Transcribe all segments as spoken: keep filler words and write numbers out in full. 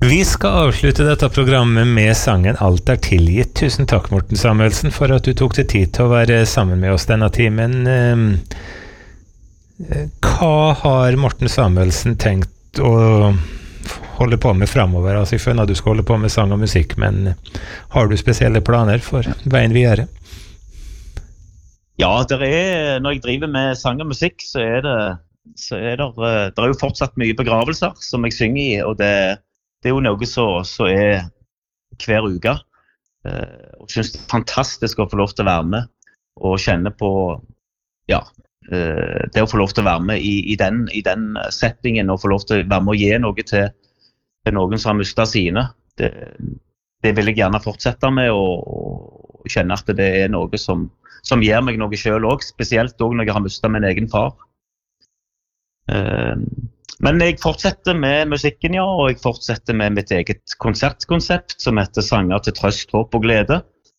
Vi skal avslutte dette programmet med sangen Alt er tilgitt. Tusen takk, Morten Samuelsen, for at du tok deg tid til å være sammen med oss denne timen. Hva har Morten Samuelsen tenkt å holde på med fremover? Altså, jeg skjønner at du skal holde på med sang og musikk, men har du spesielle planer for veien videre? Ja, der er, når jeg driver med sang og musikk, så er det, så er det, det er jo fortsatt mye begravelser som jeg synger i, og det Det er jo noe som så er hver uke, eh, og synes det er fantastisk å få lov til å være med og kjenne på, ja, eh, det å få lov til å være med i, i, den, i den settingen og få lov til å være med og gi noe til, til noen som har mistet sine. Det, det vil jeg gjerne fortsette med og, og kjenne at det er noe som, som gjør meg noe selv også, spesielt også når jeg har mistet min egen far. Eh, Men jeg fortsetter med musikken, ja, og jeg fortsetter med mitt eget konsertkonsept som heter Sanger til trøst, håp og glede.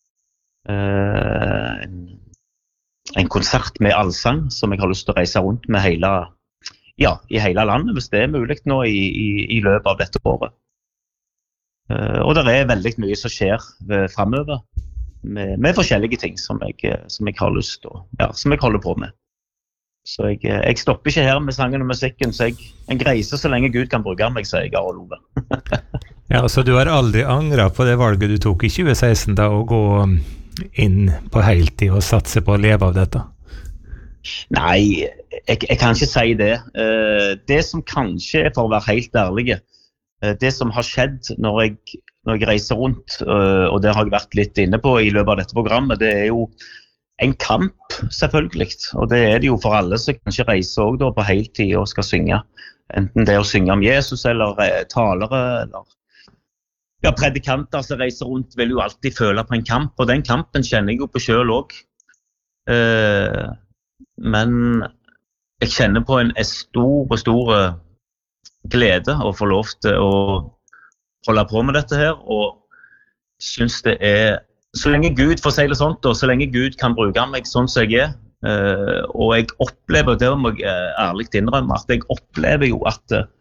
Eh, en, en konsert med allsang som jeg har lyst til å reise rundt med hele, ja, i hele landet, hvis det er mulig nå i, i, i løpet av dette året. Eh, og det er veldig mye som skjer fremover med, med forskjellige ting som jeg, som jeg har lyst til, ja, som jeg holder på med. Så jeg, jeg stopper ikke her med sangen og musikken, så jeg, jeg reiser så lenge Gud kan bruke meg, sier jeg, Arild Ove. Ja, så du har aldri angret på det valget du tok i tjue seksten da, å gå inn på heltid og satse på å leve av dette? Nei, jeg, jeg kan ikke si det. Det som kanskje, for å være helt ærlig, det som har skjedd når jeg, når jeg reiser rundt, og det har jeg vært litt inne på i løpet av dette programmet, det er jo en kamp, selvfølgelig, og det er det jo for alle som kanskje reiser også da på heltid og skal synge. Enten det å synge om Jesus, eller talere, eller ja, predikanter som reiser rundt vil jo alltid føle på en kamp, og den kampen kjenner jeg jo på selv også. Eh, men jeg kjenner på en stor, stor glede å få lov til å holde på med dette her, og synes det er så lenge Gud, for å si det sånt, og så lenge Gud kan bruke meg sånn som jeg er, uh, og jeg opplever, det må jeg uh, ærlig innrømme, at jeg opplever jo at uh,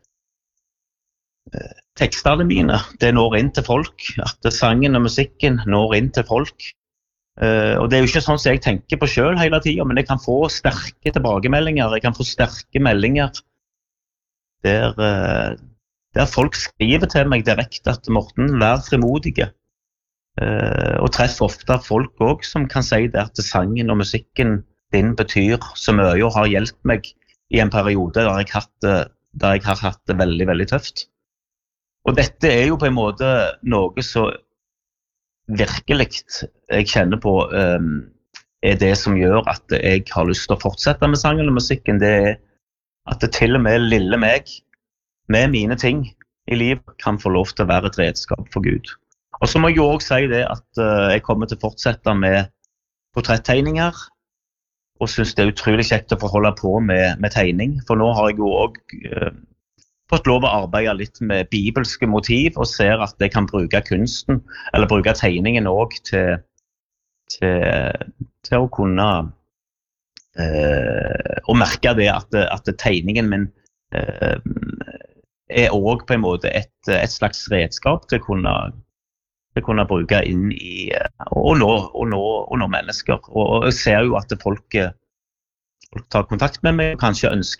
tekstene mine, det når inn til folk, at sangen og musikken når inn til folk. Uh, og det er jo ikke sånn som jeg tenker på selv hele tiden, men jeg kan få sterke tilbakemeldinger, jeg kan få sterke meldinger der, uh, der folk skriver til meg direkte at Morten, vær frimodige. Uh, og treffer ofte folk også som kan si det at sangen og musikken din betyr så mye og har hjulpet meg i en periode der jeg, hatt, der jeg har hatt det veldig, veldig tøft. Og dette er jo på en måte noe så virkelig jeg kjenner på um, er det som gjør at jeg har lyst til å fortsette med sangen og musikken. Det er at det til og med lille meg med mine ting i livet kan få lov til å være et redskap for Gud. Og så må jeg jo også si det at uh, jeg kommer til å fortsette med portrettegninger, og synes det er utrolig kjekt å få holde på med, med tegning, for nå har jeg jo også uh, fått lov å arbeide litt med bibelske motiv, og ser at jeg kan bruke kunsten, eller bruke tegningen også til, til, til å kunne uh, og merke det at, at tegningen min uh, er også på en måte et, et slags redskap til å kunne det kunne bruke inn i og nå, og nå, og nå mennesker. Og jeg ser jo at folk, folk tar kontakt med meg og kanskje ønsker